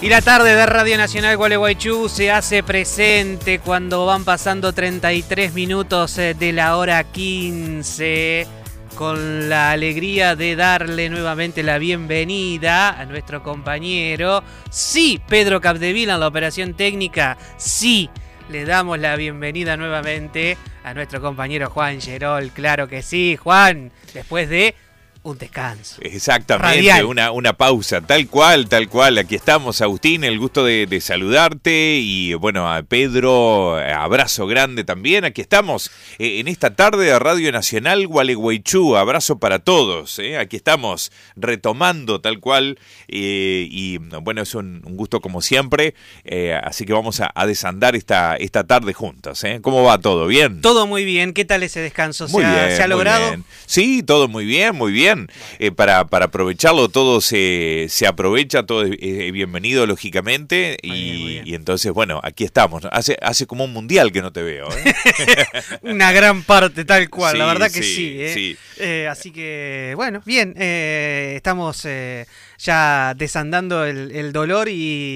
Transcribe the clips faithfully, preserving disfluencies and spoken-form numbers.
Y la tarde de Radio Nacional Gualeguaychú se hace presente cuando van pasando treinta y tres minutos de la hora quince, con la alegría de darle nuevamente la bienvenida a nuestro compañero, sí, Pedro Capdevila en la operación técnica, sí, le damos la bienvenida nuevamente a nuestro compañero Juan Gerol, claro que sí, Juan, después de un descanso. Exactamente, una, una pausa, tal cual, tal cual. Aquí estamos, Agustín, el gusto de, de saludarte y bueno, a Pedro, abrazo grande también. Aquí estamos eh, en esta tarde de Radio Nacional Gualeguaychú, abrazo para todos. Eh. Aquí estamos retomando tal cual eh, y bueno, es un, un gusto como siempre, eh, así que vamos a, a desandar esta, esta tarde juntos. Eh. ¿Cómo va todo? ¿Bien? Todo muy bien, ¿qué tal ese descanso? Muy ¿Se ha, bien, ¿se ha logrado? Bien. Sí, todo muy bien, muy bien. Eh, para, para aprovecharlo todo se, se aprovecha, todo es eh, bienvenido lógicamente y, muy bien, muy bien. y entonces bueno, aquí estamos, hace, hace como un mundial que no te veo ¿eh? Una gran parte tal cual, sí, la verdad que sí, sí, ¿eh? sí. Eh, así que bueno, bien, eh, estamos eh, ya desandando el, el dolor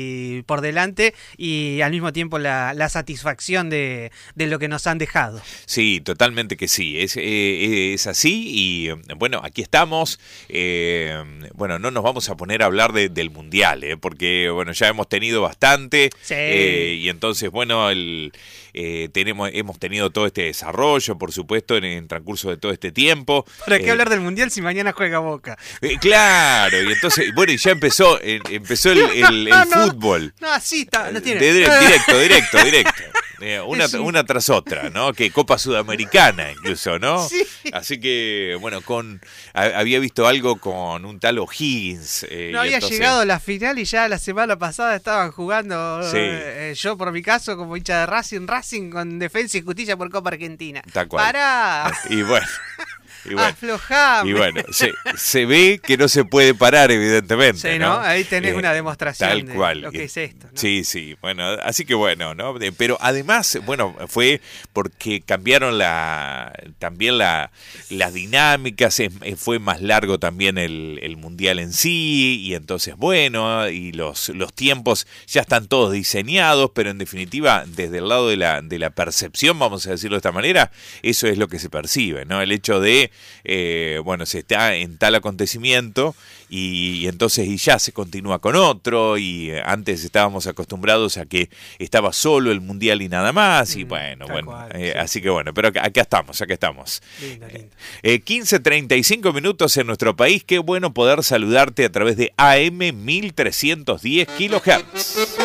y por delante y al mismo tiempo la, la satisfacción de, de lo que nos han dejado. Sí, totalmente que sí, es, eh, es así y bueno, aquí estamos, eh, bueno, no nos vamos a poner a hablar de, del mundial, eh, porque bueno, ya hemos tenido bastante sí. eh, y entonces bueno, el, eh, tenemos, hemos tenido todo este desarrollo, por supuesto, en el transcurso de todo este tiempo. ¿Para qué eh, hablar del mundial si mañana juega Boca? Eh, claro, y entonces, bueno, y ya empezó, eh, empezó el, el, el no, no, fútbol. No, así está, no tiene. De, de, directo, directo, directo. Eh, una, sí. una tras otra, ¿no? Que Copa Sudamericana incluso, ¿no? Sí. Así que, bueno, con a, había visto algo con un tal O'Higgins. Eh, no había entonces... llegado a la final y ya la semana pasada estaban jugando, sí. eh, yo por mi caso, como hincha de Racing, Racing con Defensa y Justicia por Copa Argentina. Tal cual. ¡Pará! Y bueno... Y bueno, Aflojame. Y bueno, se, se ve que no se puede parar, evidentemente. Sí, ¿no? ¿no? Ahí tenés eh, una demostración tal de cual. lo que es esto, ¿no? Sí, sí, bueno, así que bueno, ¿no? Pero además, bueno, fue porque cambiaron la también la las dinámicas, fue más largo también el, el mundial en sí, y entonces, bueno, y los, los tiempos ya están todos diseñados, pero en definitiva, desde el lado de la, de la percepción, vamos a decirlo de esta manera, eso es lo que se percibe, ¿no? El hecho de Eh, bueno, se está en tal acontecimiento y, y entonces y ya se continúa con otro y eh, antes estábamos acostumbrados a que estaba solo el mundial y nada más y mm, bueno, bueno, cual, eh, sí. Así que bueno, pero acá, acá estamos, acá estamos. Lindo, lindo. Eh, quince treinta y cinco minutos en nuestro país, qué bueno poder saludarte a través de A M mil trescientos diez kilohertz.